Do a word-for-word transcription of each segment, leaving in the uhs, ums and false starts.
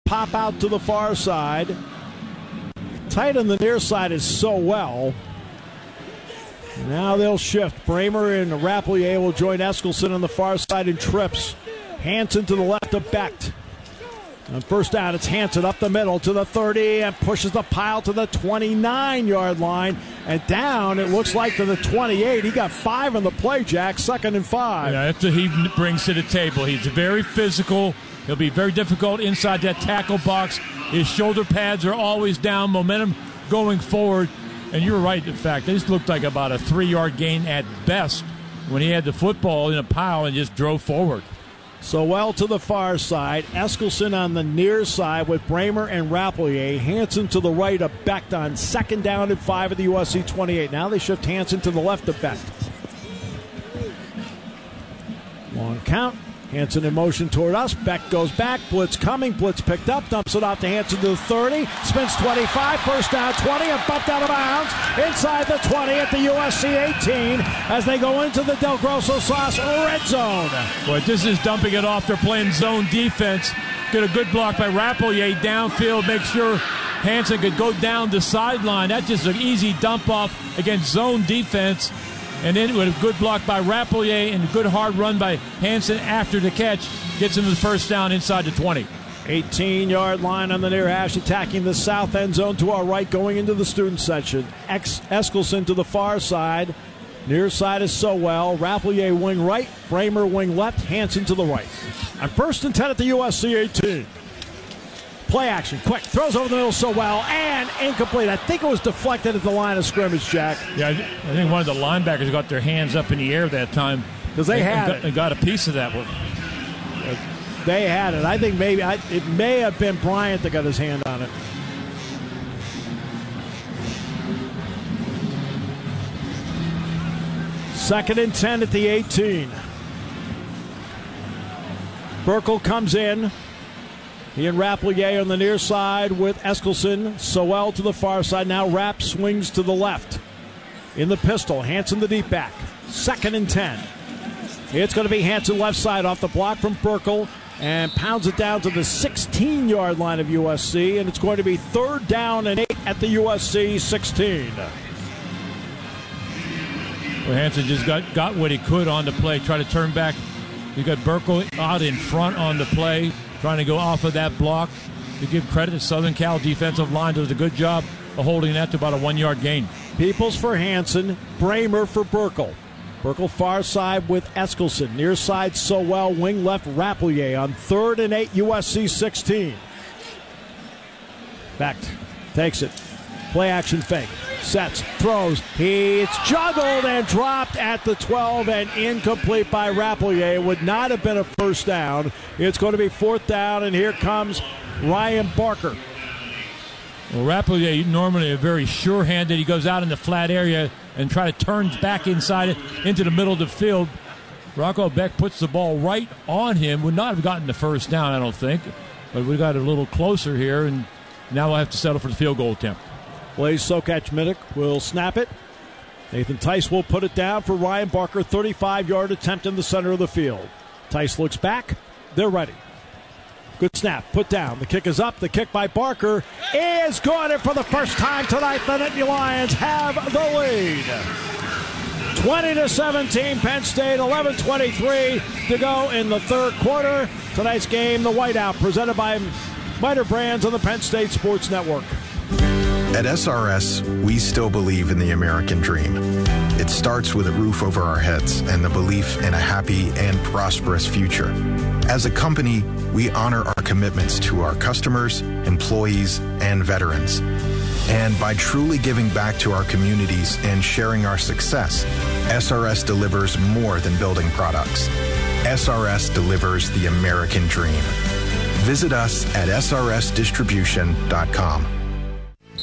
pop out to the far side. Tight on the near side is so well. Now they'll shift. Bramer and Rapplier will join Eskelson on the far side in trips. Hansen to the left of Becht. On first down, it's Hansen up the middle to the thirty and pushes the pile to the twenty-nine-yard line. And down, it looks like, to the twenty-eight. He got five on the play, Jack, second and five. Yeah, that's what he brings to the table. He's very physical. He'll be very difficult inside that tackle box. His shoulder pads are always down, momentum going forward. And you're right, in fact, this looked like about a three-yard gain at best when he had the football in a pile and just drove forward. So well to the far side. Eskelson on the near side with Bramer and Rapplier. Hansen to the right of Becht on second down and five of the U S C twenty-eight. Now they shift Hansen to the left of Becht. Long count. Hansen in motion toward us. Becht goes back. Blitz coming. Blitz picked up. Dumps it off to Hansen to the thirty. Spins twenty-five. First down twenty. And bumped out of bounds. Inside the twenty at the U S C eighteen as they go into the Del Grosso Sauce red zone. Boy, this is dumping it off. They're playing zone defense. Get a good block by Rapplier downfield. Make sure Hansen could go down the sideline. That's just an easy dump off against zone defense. And then with a good block by Rapplier and a good hard run by Hansen after the catch, gets him the first down inside the twenty. eighteen-yard line on the near hash, attacking the south end zone to our right, going into the student section. Ex- Eskelson to the far side. Near side is Sowell. Rapplier wing right. Bramer wing left. Hansen to the right. On first and ten at the U S C eighteen. Play action, quick, throws over the middle so well, and incomplete. I think it was deflected at the line of scrimmage, Jack. Yeah, I think one of the linebackers got their hands up in the air that time. Because they and, had and got, it. and got a piece of that one. They had it. I think maybe, I, it may have been Bryant that got his hand on it. Second and ten at the eighteen. Burkle comes in. He and Rapplier on the near side with Eskelson. Sowell to the far side. Now Rapp swings to the left. In the pistol. Hansen the deep back. Second and ten. It's going to be Hansen left side off the block from Burkle. And pounds it down to the sixteen-yard line of U S C. And it's going to be third down and eight at the U S C sixteen. Well, Hansen just got, got what he could on the play. Try to turn back. You got Burkle out in front on the play, trying to go off of that block. To give credit to Southern Cal defensive line, does a good job of holding that to about a one-yard gain. Peoples for Hansen, Bramer for Burkle. Burkle far side with Eskelson. Near side Sowell, wing left Rapplier on third and eight, U S C sixteen. Becht takes it. Play action fake. Sets, throws. He's juggled and dropped at the twelve and incomplete by Rapplier. It would not have been a first down. It's going to be fourth down, and here comes Ryan Barker. Well, Rapplier normally a very sure-handed. He goes out in the flat area and try to turn back inside it into the middle of the field. Rocco Becht puts the ball right on him. Would not have gotten the first down, I don't think. But we got a little closer here, and now we'll have to settle for the field goal attempt. Blaise Sokach-Minnick will snap it. Nathan Tice will put it down for Ryan Barker. thirty-five-yard attempt in the center of the field. Tice looks back. They're ready. Good snap. Put down. The kick is up. The kick by Barker is good. And for the first time tonight, the Nittany Lions have the lead. twenty to seventeen, Penn State. eleven twenty-three to go in the third quarter. Tonight's game, the Whiteout, presented by Miter Brands on the Penn State Sports Network. At S R S, we still believe in the American dream. It starts with a roof over our heads and the belief in a happy and prosperous future. As a company, we honor our commitments to our customers, employees, and veterans. And by truly giving back to our communities and sharing our success, S R S delivers more than building products. S R S delivers the American dream. Visit us at S R S distribution dot com.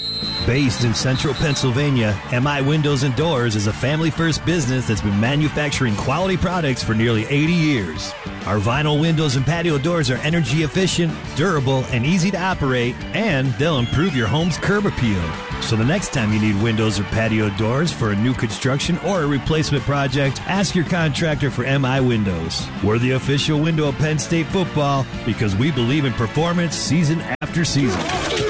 Based in central Pennsylvania, M I Windows and Doors is a family-first business that's been manufacturing quality products for nearly eighty years. Our vinyl windows and patio doors are energy efficient, durable, and easy to operate, and they'll improve your home's curb appeal. So the next time you need windows or patio doors for a new construction or a replacement project, ask your contractor for M I Windows. We're the official window of Penn State football because we believe in performance season after season.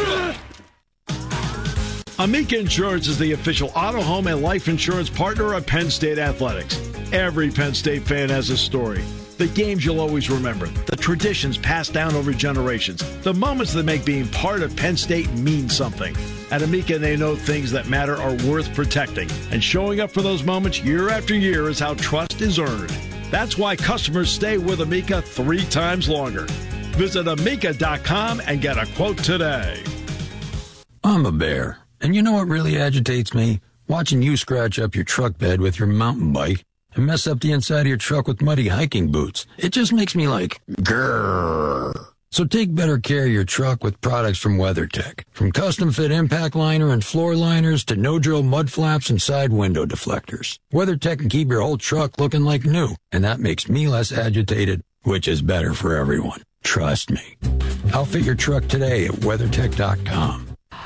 Amica Insurance is the official auto, home, and life insurance partner of Penn State Athletics. Every Penn State fan has a story. The games you'll always remember, the traditions passed down over generations, the moments that make being part of Penn State mean something. At Amica, they know things that matter are worth protecting, and showing up for those moments year after year is how trust is earned. That's why customers stay with Amica three times longer. Visit amica dot com and get a quote today. I'm a bear. And you know what really agitates me? Watching you scratch up your truck bed with your mountain bike and mess up the inside of your truck with muddy hiking boots. It just makes me like, grrr. So take better care of your truck with products from WeatherTech. From custom fit impact liner and floor liners to no-drill mud flaps and side window deflectors. WeatherTech can keep your whole truck looking like new, and that makes me less agitated, which is better for everyone. Trust me. Outfit your truck today at weathertech dot com.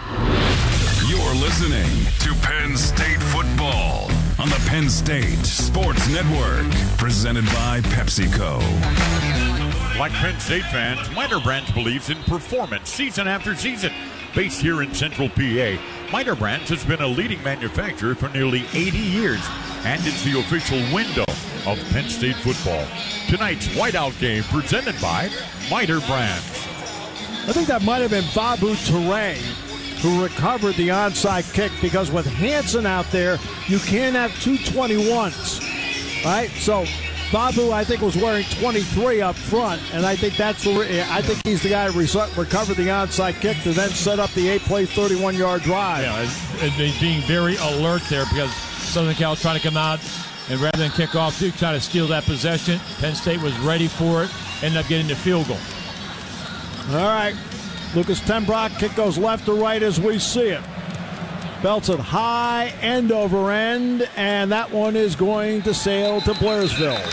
You're listening to Penn State football on the Penn State Sports Network, presented by PepsiCo. Like Penn State fans, Miter Brands believes in performance season after season. Based here in Central P A, Miter Brands has been a leading manufacturer for nearly eighty years and is the official window of Penn State football. Tonight's whiteout game presented by Miter Brands. I think that might have been Babu Toure who recovered the onside kick, because with Hansen out there, you can't have two twenty-ones, right? So Babu, I think, was wearing twenty-three up front, and I think that's the. I think he's the guy who recovered the onside kick to then set up the eight-play, thirty-one-yard drive. Yeah, and they being very alert there, because Southern Cal trying to come out and rather than kick off, Duke trying to steal that possession. Penn State was ready for it, ended up getting the field goal. All right. Lucas Tenbrock, kick goes left to right as we see it. Belts it high, end over end, and that one is going to sail to Blairsville.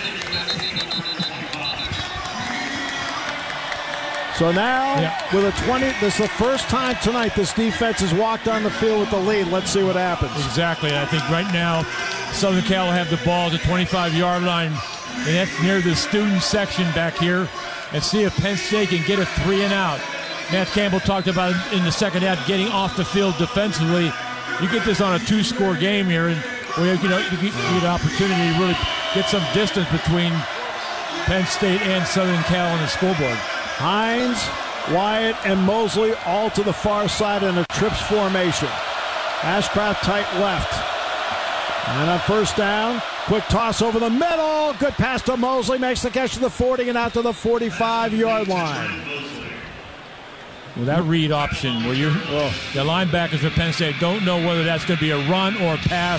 So now, yeah. with a twenty, this is the first time tonight this defense has walked on the field with the lead. Let's see what happens. Exactly. I think right now, Southern Cal will have the ball at the twenty-five-yard line, and that's near the student section back here, and see if Penn State can get a three and out. Matt Campbell talked about in the second half getting off the field defensively. You get this on a two-score game here, and well, you know, you get an opportunity to really get some distance between Penn State and Southern Cal on the scoreboard. Hines, Wyatt, and Mosley all to the far side in a trips formation. Ashcraft tight left. And on first down, quick toss over the middle. Good pass to Mosley, makes the catch to the forty and out to the forty-five-yard line. With that read option where you're, well, the linebackers for Penn State don't know whether that's going to be a run or a pass.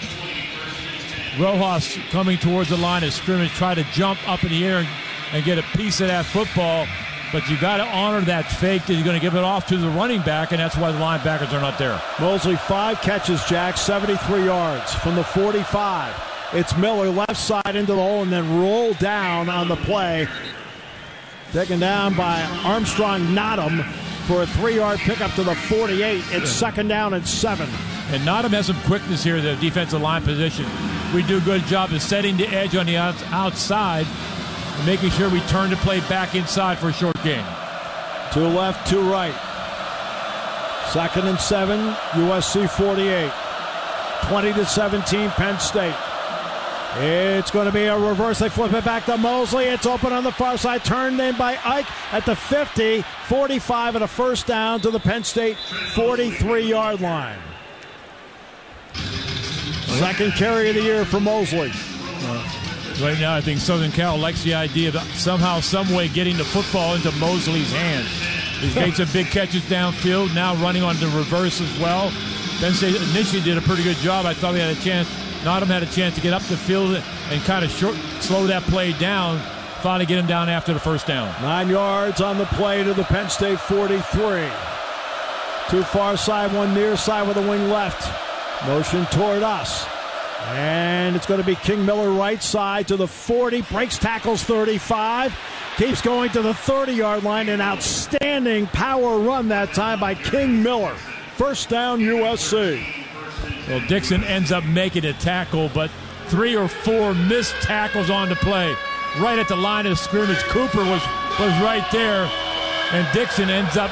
Rojas coming towards the line of scrimmage, try to jump up in the air and, and get a piece of that football. But you got to honor that fake that you're going to give it off to the running back, and that's why the linebackers are not there. Mosley, five catches, Jack, seventy-three yards from the forty-five. It's Miller left side into the hole and then roll down on the play. Taken down by Armstrong Nottam for a three-yard pickup to the forty-eight. It's second down and seven. And Nottam has some quickness here, the defensive line position. We do a good job of setting the edge on the out- outside and making sure we turn the play back inside for a short gain. Two left, two right. Second and seven, U S C forty-eight. twenty to seventeen, Penn State. It's going to be a reverse. They flip it back to Mosley. It's open on the far side. Turned in by Ike at the fifty. forty-five and a first down to the Penn State forty-three-yard line. Second carry of the year for Mosley. Uh, right now, I think Southern Cal likes the idea of somehow, some way getting the football into Mosley's hands. He's made some big catches downfield, now running on the reverse as well. Penn State initially did a pretty good job. I thought they had a chance. Nottam had a chance to get up the field and kind of short, slow that play down. Finally get him down after the first down. Nine yards on the play to the Penn State forty-three. Two far side, one near side with a wing left. Motion toward us. And it's going to be King Miller right side to the forty. Breaks tackles thirty-five. Keeps going to the thirty-yard line. An outstanding power run that time by King Miller. First down, U S C. Well, Dixon ends up making a tackle, but three or four missed tackles on the play. Right at the line of scrimmage. Cooper was, was right there, and Dixon ends up